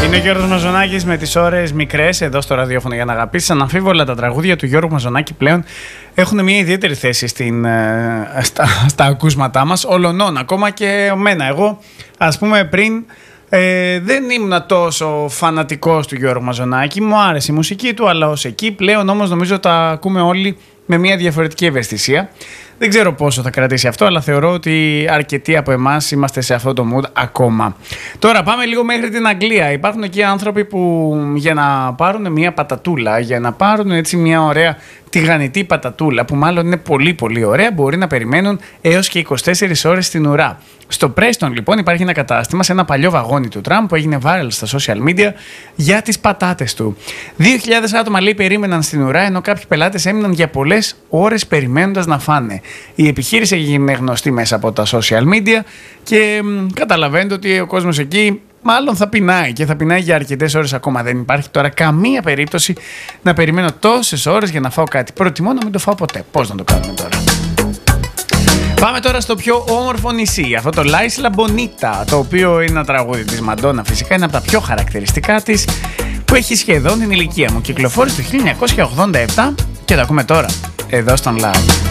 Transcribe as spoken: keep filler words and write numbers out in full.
Είναι ο Γιώργος Μαζονάκης με τις ώρες μικρές εδώ στο ραδιόφωνο για να αγαπήσεις. Αναμφίβολα τα τραγούδια του Γιώργου Μαζονάκη πλέον έχουν μια ιδιαίτερη θέση στην, στα, στα ακούσματά μας. Ολονών, ακόμα και εμένα. Εγώ, ας πούμε, πριν ε, δεν ήμουν τόσο φανατικός του Γιώργου Μαζονάκη. Μου άρεσε η μουσική του, αλλά ως εκεί. Πλέον όμως νομίζω τα ακούμε όλοι με μια διαφορετική ευαισθησία. Δεν ξέρω πόσο θα κρατήσει αυτό, αλλά θεωρώ ότι αρκετοί από εμάς είμαστε σε αυτό το mood ακόμα. Τώρα πάμε λίγο μέχρι την Αγγλία. Υπάρχουν εκεί άνθρωποι που για να πάρουν μια πατατούλα, για να πάρουν έτσι μια ωραία τηγανιτή πατατούλα, που μάλλον είναι πολύ πολύ ωραία, μπορεί να περιμένουν έως και είκοσι τέσσερις ώρες στην ουρά. Στο Preston λοιπόν υπάρχει ένα κατάστημα σε ένα παλιό βαγόνι του τραμ που έγινε viral στα social media για τις πατάτες του. Δύο χιλιάδες άτομα λέει περίμεναν στην ουρά, ενώ κάποιοι πελάτες έμειναν για πολλές ώρες περιμένοντας να φάνε. Η επιχείρηση έγινε γνωστή μέσα από τα social media και μ, καταλαβαίνετε ότι ο κόσμος εκεί μάλλον θα πεινάει και θα πεινάει για αρκετές ώρες ακόμα. Δεν υπάρχει τώρα καμία περίπτωση να περιμένω τόσες ώρες για να φάω κάτι. Προτιμώ να μην το φάω ποτέ. Πώς να το κάνουμε τώρα? Πάμε τώρα στο πιο όμορφο νησί, αυτό το La Isla Bonita, το οποίο είναι ένα τραγούδι της Μαντόνα φυσικά, είναι από τα πιο χαρακτηριστικά της, που έχει σχεδόν την ηλικία μου. Κυκλοφόρησε το χίλια εννιακόσια ογδόντα επτά και το ακούμε τώρα, εδώ στον Love.